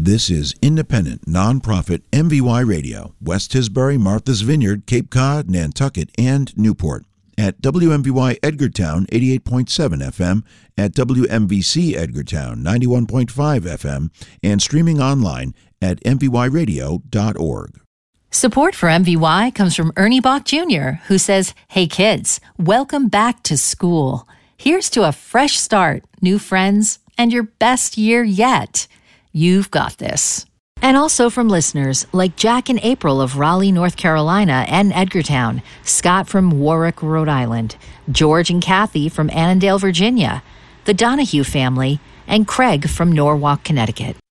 This is independent, nonprofit MVY Radio, West Tisbury, Martha's Vineyard, Cape Cod, Nantucket, and Newport. At WMVY Edgartown 88.7 FM, at WMVC Edgartown 91.5 FM, and streaming online at mvyradio.org. Support for MVY comes from Ernie Bach Jr., who says, "Hey kids, welcome back to school. Here's to a fresh start, new friends, and your best year yet. You've got this." And also from listeners like Jack and April of Raleigh, North Carolina and Edgartown, Scott from Warwick, Rhode Island, George and Kathy from Annandale, Virginia, the Donahue family, and Craig from Norwalk, Connecticut.